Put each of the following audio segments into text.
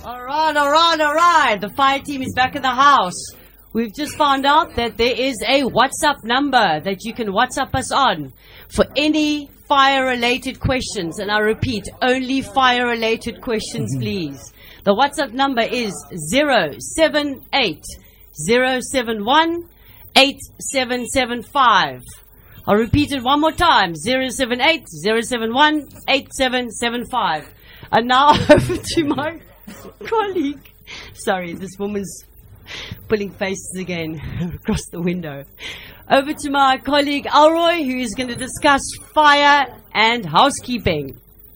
All right. The fire team is back in the house. We've just found out that there is a WhatsApp number that you can WhatsApp us on for any fire-related questions. And I repeat, only fire-related questions, please. The WhatsApp number is 078 071 8775. I'll repeat it one more time, 078 071 8775. And now over to my colleague. Sorry, this woman's pulling faces again across the window. Over to my colleague Alroy, who is going to discuss fire and housekeeping.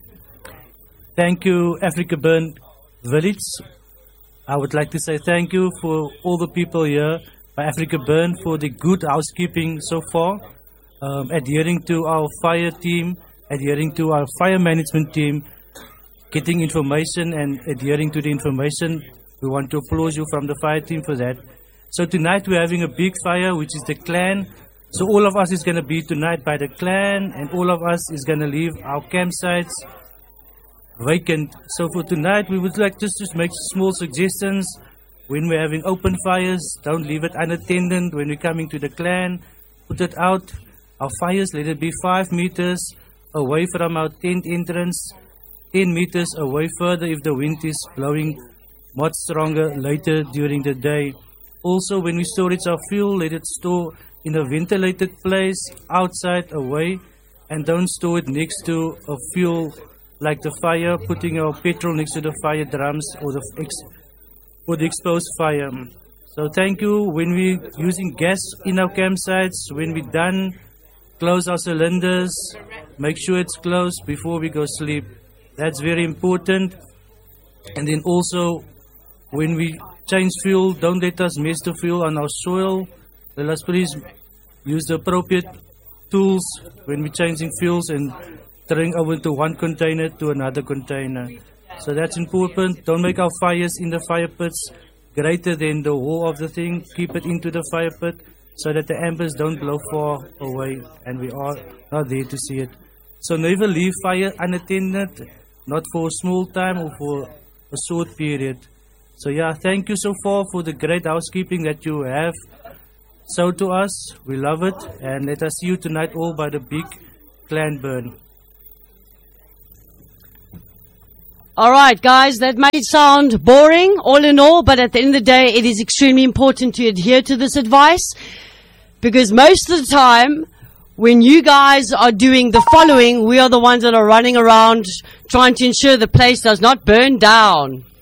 Thank you, Africa Burn Village. I would like to say thank you for all the people here by Africa Burn for the good housekeeping so far, adhering to our fire team, adhering to our fire management team, getting information and adhering to the information. We want to applaud you from the fire team for that. So tonight we're having a big fire, which is the clan. So all of us is going to be tonight by the clan, and all of us is going to leave our campsites vacant. So for tonight we would like just to make small suggestions. When we're having open fires, don't leave it unattended. When we're coming to the clan, put it out. Our fires, let it be 5 meters away from our tent entrance, 10 meters away further if the wind is blowing much stronger later during the day. Also, when we storage our fuel, let it store in a ventilated place outside away, and don't store it next to a fuel like the fire, putting our petrol next to the fire drums or the exposed fire. So thank you. When we're using gas in our campsites, when we're done, close our cylinders, make sure it's closed before we go sleep. That's very important. And then also, when we change fuel, don't let us mess the fuel on our soil. Let us please use the appropriate tools when we're changing fuels and throwing over to one container to another container. So that's important. Don't make our fires in the fire pits greater than the wall of the thing. Keep it into the fire pit so that the embers don't blow far away and we are not there to see it. So never leave fire unattended, not for a small time or for a short period. So yeah, thank you so far for the great housekeeping that you have showed to us. We love it, and let us see you tonight all by the big clan burn. All right, guys, that might sound boring, all in all, but at the end of the day, it is extremely important to adhere to this advice, because most of the time, when you guys are doing the following, we are the ones that are running around trying to ensure the place does not burn down.